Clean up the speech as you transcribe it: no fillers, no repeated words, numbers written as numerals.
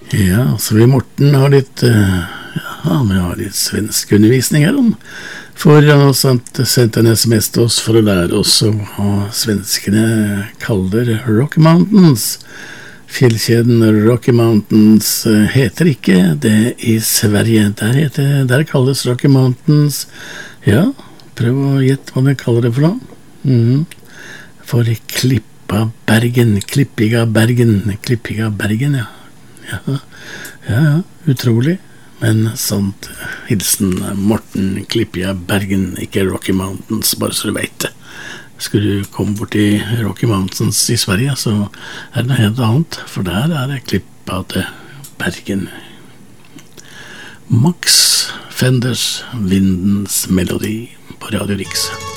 Ja, så vi Morten har litt, vi har litt svensk undervisning her om. For han har sendt en SMS til oss for å lære oss hva svenskene kaller Rocky Mountains. Fjellkjeden Rocky Mountains heter ikke det i Sverige. Der kalles Rocky Mountains, ja, prøv å gjette hva de kaller det for noe. For Klippiga Bergen, ja. Ja, utrolig, men sant. Hilsen Morten, Klippiga Bergen, ikke Rocky Mountains, bare så du vet det. Skulle du komme bort i Rocky Mountains i Sverige, så det noe helt annet, for der det Klippa til Bergen. Max Fenders Vindens Melodi på Radio Riks.